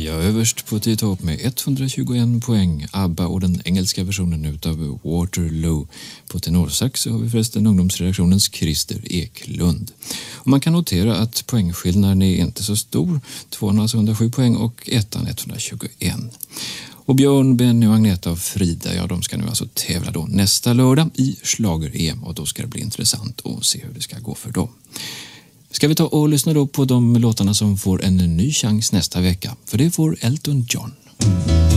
Ja, överst på topp med 121 poäng, ABBA och den engelska versionen utav Waterloo. På tenorsax så har vi förresten ungdomsredaktionens Christer Eklund. Och man kan notera att poängskillnaden är inte så stor, 207 poäng och ettan 121. Och Björn, Benny och Agneta och Frida, ja, de ska nu alltså tävla då nästa lördag i Schlager-EM och då ska det bli intressant att se hur det ska gå för dem. Ska vi ta och lyssna då på de låtarna som får en ny chans nästa vecka, för det får Elton John.